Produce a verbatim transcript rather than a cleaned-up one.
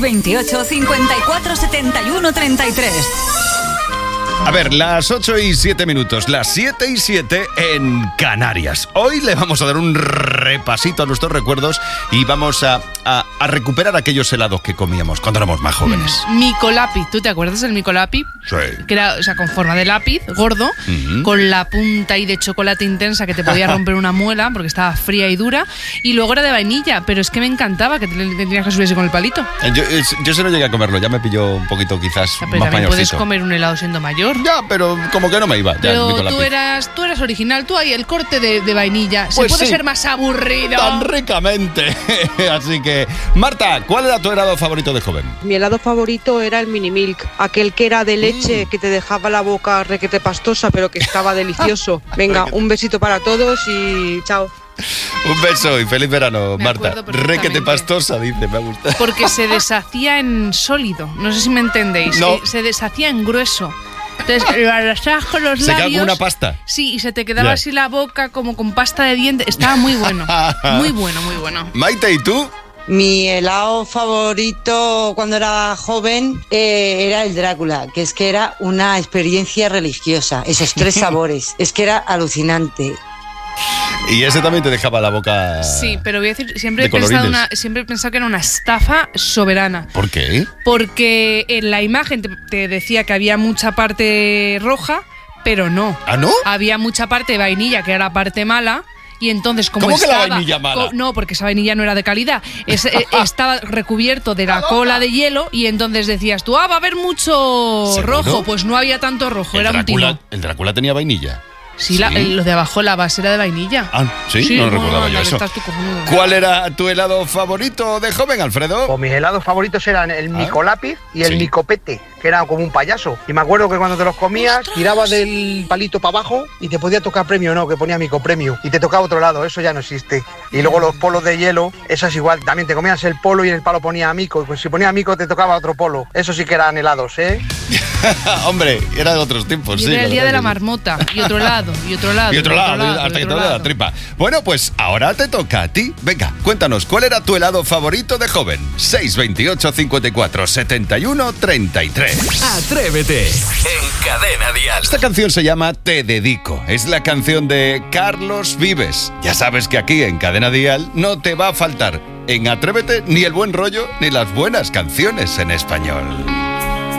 veintiocho, cincuenta y cuatro, setenta y uno, treinta y tres. A ver, las ocho y siete minutos, las siete y siete en Canarias. Hoy le vamos a dar un repasito a nuestros recuerdos y vamos a, a, a recuperar aquellos helados que comíamos cuando éramos más jóvenes. Mm, Micolápiz, ¿tú te acuerdas del Micolápiz? Sí. Que era, o sea, con forma de lápiz, gordo, uh-huh. con la punta ahí de chocolate intensa que te podía romper una muela porque estaba fría y dura. Y luego era de vainilla, pero es que me encantaba que te, te tenías que subirse con el palito. Yo, yo se no llegué a comerlo, ya me pilló un poquito quizás ya, pero más también mayorcito. Puedes comer un helado siendo mayor. Ya, pero como que no me iba. Ya, pero tú eras, tú eras original, tú ahí el corte de, de vainilla. Pues se puede sí, ser más aburrido. Tan ricamente. Así que, Marta, ¿cuál era tu helado favorito de joven? Mi helado favorito era el Mini Milk, aquel que era de leche, mm. que te dejaba la boca requete pastosa, pero que estaba delicioso. Venga, un besito para todos y chao. Un beso y feliz verano, me Marta. Requete pastosa, dice, me gusta. Porque se deshacía en sólido, no sé si me entendéis. No. Se deshacía en grueso. Entonces lo arrasabas con los ¿Se labios. queda como una pasta? Sí, y se te quedaba yeah. así la boca como con pasta de dientes. Estaba muy bueno, muy bueno, muy bueno. Maite, ¿y tú? Mi helado favorito cuando era joven eh, era el Drácula, que es que era una experiencia religiosa, esos tres sabores, es que era alucinante. Y ese también te dejaba la boca. Sí, pero voy a decir, siempre he, pensado una, siempre he pensado que era una estafa soberana. ¿Por qué? Porque en la imagen te, te decía que había mucha parte roja, pero no. ¿Ah, no? Había mucha parte de vainilla, que era la parte mala. Y entonces, como ¿Cómo estaba, que la vainilla mala? Co- no, porque esa vainilla no era de calidad. Es, eh, estaba recubierto de la cola de hielo y entonces decías tú, ah, va a haber mucho ¿Seguro? rojo. Pues no había tanto rojo, ¿El era Drácula, un timo. ¿El Drácula tenía vainilla? Sí, la, el, lo de abajo, la base era de vainilla. Ah, ¿sí? sí no, no recordaba no, yo no, eso. Estás tú cojonudo. ¿Cuál era tu helado favorito de joven, Alfredo? Pues mis helados favoritos eran el ¿Ah? Micolápiz y el Sí. Micopete, que era como un payaso. Y me acuerdo que cuando te los comías, ¡Ostras! tirabas del palito para abajo y te podía tocar premio, no, que ponía Micopremio. Y te tocaba otro lado, eso ya no existe. Y luego los polos de hielo, eso es igual. También te comías el polo y en el palo ponía Mico. Y pues si ponía Mico te tocaba otro polo. Eso sí que eran helados, ¿eh? Hombre, era de otros tiempos, Y sí. era el día de la que... marmota. Y otro lado, y otro lado. Y otro lado, lado hasta que te dé la lado. tripa. Bueno, pues ahora te toca a ti. Venga, cuéntanos, ¿cuál era tu helado favorito de joven? seis veintiocho, cincuenta y cuatro, setenta y uno, treinta y tres. Atrévete en Cadena Dial. Esta canción se llama Te Dedico. Es la canción de Carlos Vives. Ya sabes que aquí en Cadena Dial no te va a faltar en Atrévete ni el buen rollo ni las buenas canciones en español.